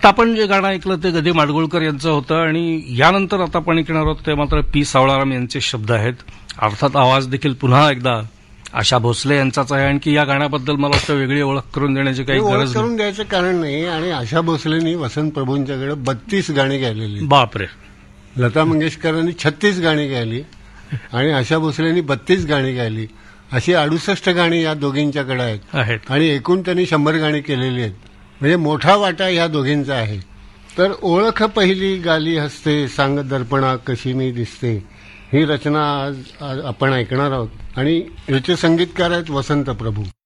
आता आपण जे गाणं ऐकलं ते गदी माडगुळकर यांचं होतं आणि यानंतर आता आपण ऐकणार आहोत ते मात्र पी सावळाराम यांचे शब्द आहेत. अर्थात आवाज देखील पुन्हा एकदा आशा भोसले यांचाच आहे. आणखी या गाण्याबद्दल मला वाटतं वेगळी ओळख करून देण्याची काही गरज करून द्यायचं कारण नाही. आणि आशा भोसलेंनी वसंत प्रभूंच्याकडे 32 गाणी गायलेली. बापरे. लता मंगेशकरांनी 36 गाणी गायली आणि आशा भोसलेंनी 32 गाणी गायली. अशी 68 गाणी या दोघींच्याकडे आहेत आणि एकूण त्यांनी 100 गाणी केलेली आहेत. म्हणजे मोठा वाटा ह्या दोघींचा आहे. तर ओळख पहिली गाली हसते सांग दर्पणा कशी मी दिसते ही रचना आज आपण ऐकणार आहोत आणि याचे संगीतकार आहेत वसंत प्रभू.